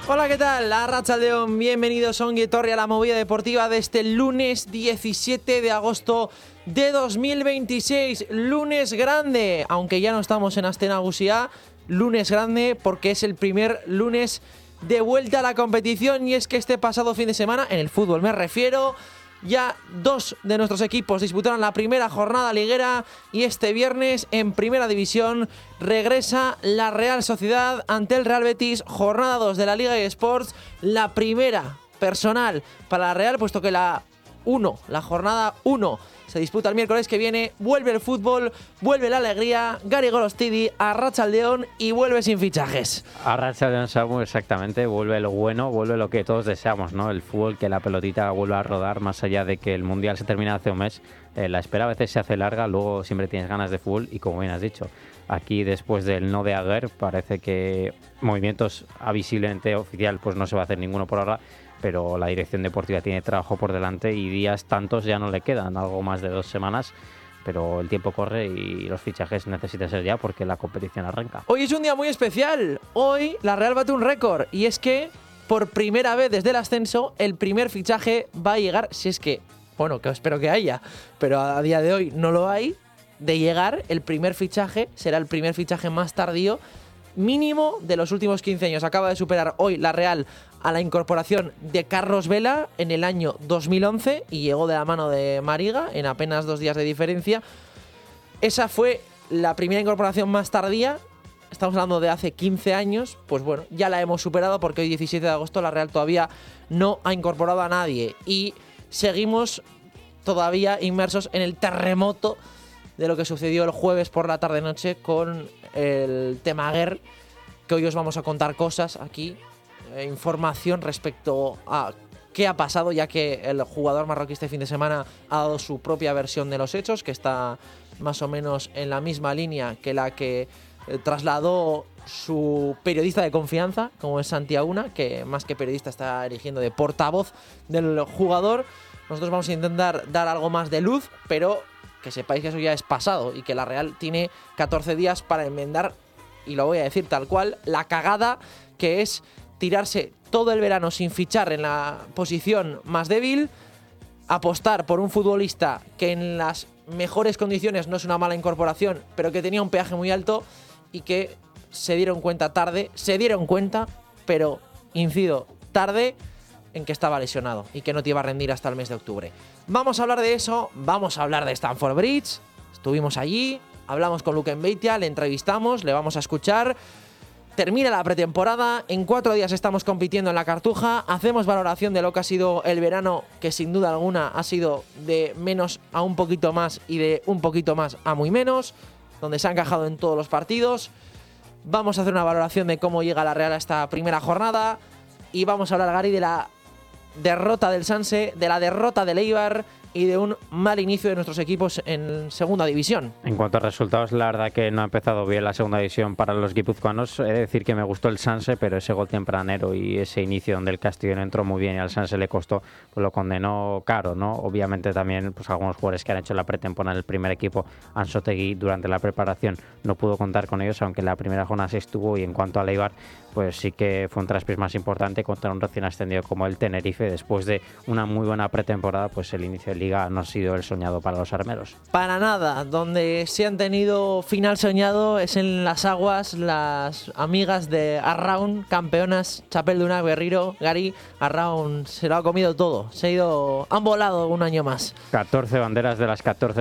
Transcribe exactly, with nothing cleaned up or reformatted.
Hola, ¿qué tal? Arratsaldeon, bienvenidos a Ongi Etorri a la movida deportiva de este lunes diecisiete de agosto de dos mil veintiséis. Lunes grande, aunque ya no estamos en Aste Nagusia, lunes grande porque es el primer lunes de vuelta a la competición. Y es que este pasado fin de semana, en el fútbol me refiero, ya dos de nuestros equipos disputaron la primera jornada liguera y este viernes en Primera División regresa la Real Sociedad ante el Real Betis, jornada dos de la Liga eSports, la primera personal para la Real, puesto que la uno, la jornada uno se disputa el miércoles que viene. Vuelve el fútbol, vuelve la alegría, Gary Golostidi, Arratsaldeon, y vuelve sin fichajes. Arratsaldeon, Samu, exactamente, vuelve lo bueno, vuelve lo que todos deseamos, ¿no? El fútbol, que la pelotita vuelva a rodar, más allá de que el Mundial se termina hace un mes. Eh, la espera a veces se hace larga, luego siempre tienes ganas de fútbol y, como bien has dicho, aquí después del no de Aguer parece que movimientos a visiblemente oficial pues no se va a hacer ninguno por ahora, pero la dirección deportiva tiene trabajo por delante y días tantos ya no le quedan, algo más de dos semanas, pero el tiempo corre y los fichajes necesitan ser ya porque la competición arranca. Hoy es un día muy especial, hoy la Real bate un récord, y es que por primera vez desde el ascenso el primer fichaje va a llegar, si es que, bueno, que espero que haya, pero a día de hoy no lo hay, de llegar el primer fichaje, será el primer fichaje más tardío mínimo de los últimos quince años. Acaba de superar hoy la Real a la incorporación de Carlos Vela en el año dos mil once y llegó de la mano de Mariga en apenas dos días de diferencia. Esa fue la primera incorporación más tardía. Estamos hablando de hace quince años. Pues bueno, ya la hemos superado porque hoy, diecisiete de agosto, la Real todavía no ha incorporado a nadie y seguimos todavía inmersos en el terremoto de lo que sucedió el jueves por la tarde-noche con el tema Aguer, que hoy os vamos a contar cosas aquí, eh, información respecto a qué ha pasado, ya que el jugador marroquí este fin de semana ha dado su propia versión de los hechos, que está más o menos en la misma línea que la que eh, trasladó su periodista de confianza, como es Santi Auna, que más que periodista está erigiendo de portavoz del jugador. Nosotros vamos a intentar dar algo más de luz, pero que sepáis que eso ya es pasado y que la Real tiene catorce días para enmendar, y lo voy a decir tal cual, la cagada que es tirarse todo el verano sin fichar en la posición más débil, apostar por un futbolista que en las mejores condiciones no es una mala incorporación, pero que tenía un peaje muy alto y que se dieron cuenta tarde, se dieron cuenta, pero incido, tarde, en que estaba lesionado y que no te iba a rendir hasta el mes de octubre. Vamos a hablar de eso, vamos a hablar de Stamford Bridge. Estuvimos allí, hablamos con Luke Mbeitia, le entrevistamos, le vamos a escuchar. Termina la pretemporada, en cuatro días estamos compitiendo en la Cartuja, hacemos valoración de lo que ha sido el verano, que sin duda alguna ha sido de menos a un poquito más y de un poquito más a muy menos, donde se ha encajado en todos los partidos. Vamos a hacer una valoración de cómo llega la Real a esta primera jornada y vamos a hablar, Gary, de la derrota del Sanse, de la derrota del Eibar y de un mal inicio de nuestros equipos en segunda división. En cuanto a resultados, la verdad que no ha empezado bien la segunda división para los guipuzcoanos. He de decir que me gustó el Sanse, pero ese gol tempranero y ese inicio donde el Castellón entró muy bien y al Sanse le costó, pues lo condenó caro, ¿no? Obviamente también pues algunos jugadores que han hecho la pretemporada en el primer equipo, Ansotegui, durante la preparación no pudo contar con ellos, aunque la primera jornada sí estuvo. Y en cuanto al Eibar, pues sí que fue un traspiés más importante contra un recién ascendido como el Tenerife. Después de una muy buena pretemporada, pues el inicio de liga no ha sido el soñado para los armeros. Para nada, donde sí han tenido final soñado es en las aguas las amigas de Arraun, campeonas Txapelduna Berriro. Gary, Arraun se lo ha comido todo, se ha ido, han volado un año más. catorce banderas de las catorce